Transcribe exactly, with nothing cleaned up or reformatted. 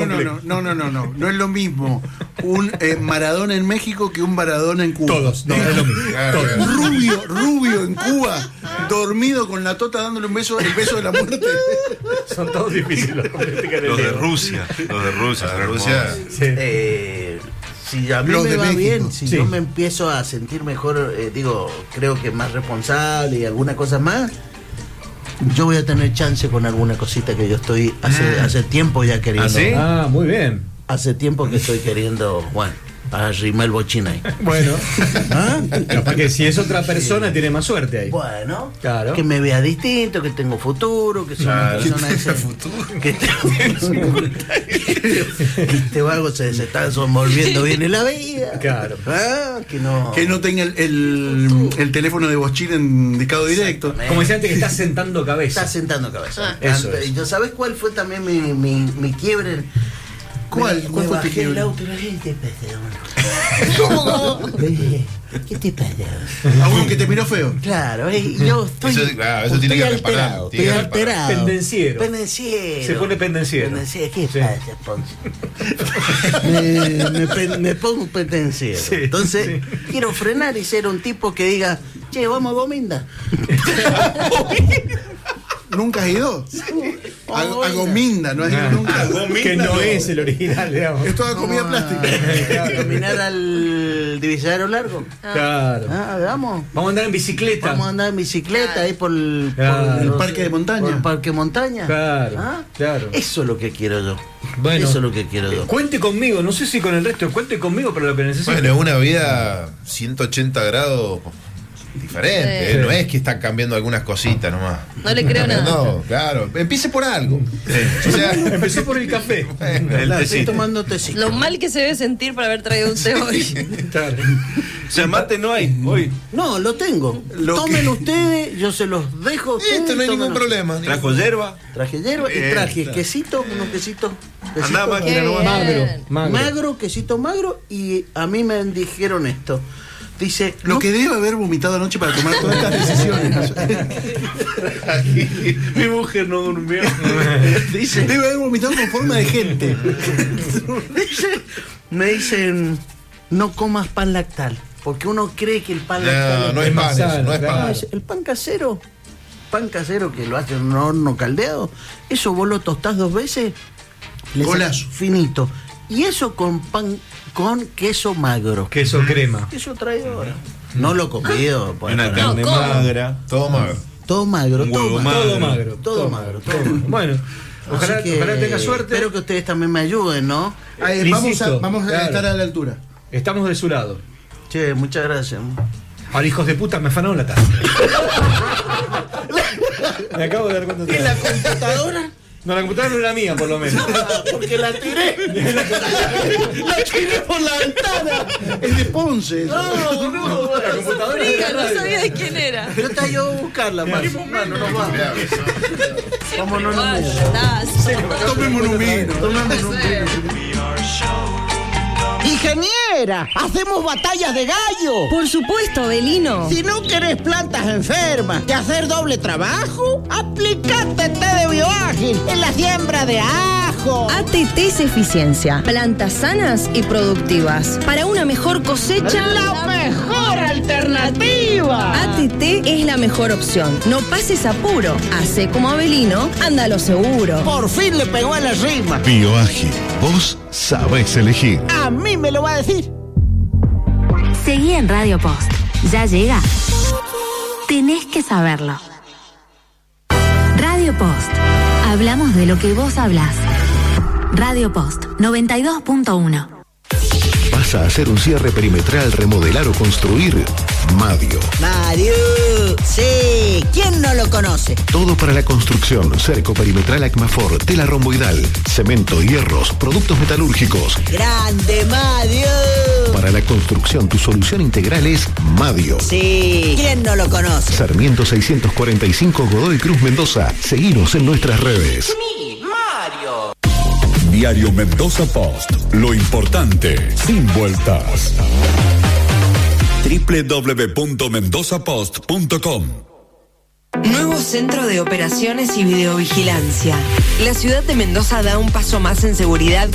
complejo. No, no, no, no, no, no es lo mismo un eh, Maradona en México que un Maradona en Cuba. Todos, no, es lo mismo. Todos. Rubio, rubio en Cuba, dormido con la tota dándole un beso, el beso de la muerte. Son todos difíciles. Los de Rusia, los de Rusia, de Rusia. Sí. Eh, si a mí Los me de va México. bien, si Sí. yo me empiezo a sentir mejor, eh, digo, creo que más responsable y alguna cosa más, yo voy a tener chance con alguna cosita que yo estoy hace, hace tiempo ya queriendo. ¿Ah, sí? Ah, muy bien. Hace tiempo que estoy queriendo, bueno, arrimar el bochín ahí. Bueno, ¿Ah? capaz que si es otra persona tiene más suerte ahí. Bueno, Claro. que me vea distinto, que tengo futuro, que soy una Claro. persona ese- que tengo este vago se, se está desenvolviendo bien en la vida. Claro. Ah, que no. Que no tenga el, el, el teléfono de Boschín en indicado directo. Como decía antes, que está sentando cabeza. Está sentando cabeza. Ah. Eso Antes- es. ¿Y yo sabes cuál fue también mi, mi, mi quiebre? ¿Cuál? Me, ¿Cuál me fue tu bajé quiebre? el auto y le dije, ¿qué te pasa? ¿Cómo? Le dije, ¿qué te pasa? A uno que te miró feo. Claro, eh, y yo estoy, Eso- claro, eso tiene estoy que reparar, alterado. tiene Estoy que reparar. alterado. Pendenciero. Pendenciero. Se pone pendenciero. Pendenciero. ¿Qué Sí. pasa, Ponce? me, me, pen- me pongo pendenciero. Sí, Entonces, sí. quiero frenar y ser un tipo que diga, che, vamos a Gominda. ¿Nunca has ido? A, a Gominda, no has ido Ah. nunca. Que no es el original, digamos. Es toda comida Vamos a- plástica. a caminar al divisario largo. Claro. Ah, vamos. Vamos a andar en bicicleta. Vamos a andar en bicicleta ahí por el, Claro. por El parque de montaña. Por el parque montaña. Claro, ¿Ah? claro. Eso es lo que quiero yo. Bueno. Eso es lo que quiero yo. Cuente conmigo, no sé si con el resto, cuente conmigo para lo que necesite. Bueno, es una vida ciento ochenta grados diferente, Sí. ¿eh? No es que están cambiando algunas cositas nomás. No le creo nada. No, claro, empiece por algo. O sea, Empecé por el café. bueno, El Estoy tecito. tomando tecito. Lo mal que se debe sentir por haber traído un té hoy. Claro. O sea, mate no hay hoy. No, lo tengo. Lo Tomen que- ustedes, yo se los dejo a ustedes. esto no hay tomen ningún ustedes. problema. Trajo hierba. Traje hierba y Bien, traje está. quesito, unos quesitos. quesito Andá, máquina, Qué nomás. Magro, bien. magro. magro, quesito magro. Y a mí me dijeron esto. Dice, Lo no- que debe haber vomitado anoche para tomar todas estas decisiones. Mi mujer no durmió. dice, Debe haber vomitado con forma de gente. dice- me dicen, no comas pan lactal. Porque uno cree que el pan No, lactal no es es pan, más eso, sano, no es No, pan. es el pan casero, pan casero que lo hacen en un horno caldeado, eso vos lo tostás dos veces, le sacás Golazo. finito. Y eso con pan, con queso magro. Queso crema. Eso trae ahora. No lo he comido. pues, Una para- carne ¿cómo? magra. Todo magro. todo magro, Un todo huevo magro. Todo magro. Todo magro, todo magro. Bueno, ojalá, Así que ojalá tenga suerte. Espero que ustedes también me ayuden, ¿no? Eh, Le vamos a, insisto, vamos a claro. estar a la altura. Estamos de su lado. Che, muchas gracias. Ahora, hijos de puta, me afanaron la taza. Me acabo de dar cuenta de ¿Y la computadora? No, la computadora no era mía, por lo menos. Porque la tiré. La tiré por la ventana. Es de Ponce. eso. No, no, La computadora Friga, era no radio. sabía de quién era. yo te ayudo a buscarla, más. Mano, nos vamos. Vámonos, no Igual, me- estás. Tomemos un vino. Tomemos un Ingeniera, hacemos batallas de gallo. Por supuesto, Belino. Si no querés plantas enfermas y hacer doble trabajo, aplicate té de bioágil en la siembra de ajo. A T T es eficiencia. Plantas sanas y productivas. Para una mejor cosecha, La mejor alternativa. A T T es la mejor opción. No pases apuro. Hace como Abelino, ándalo seguro. Por fin le pegó a la rima. Bioágil, vos sabés elegir. A mí me lo va a decir. Seguí en Radio Post. Ya llega. Tenés que saberlo. Radio Post. Hablamos de lo que vos hablás. Radio Post noventa y dos punto uno. ¿Vas a hacer un cierre perimetral, remodelar o construir? Madio. Mario, sí, ¿quién no lo conoce? Todo para la construcción, cerco perimetral Acmafor, tela romboidal, cemento, hierros, productos metalúrgicos. Grande Mario. Para la construcción, tu solución integral es Madio. Sí, ¿quién no lo conoce? Sarmiento seiscientos cuarenta y cinco, Godoy Cruz, Mendoza. Seguinos en nuestras redes. Diario Mendoza Post. Lo importante, sin vueltas. doble u doble u doble u punto mendoza post punto com. Nuevo centro de operaciones y videovigilancia. La ciudad de Mendoza da un paso más en seguridad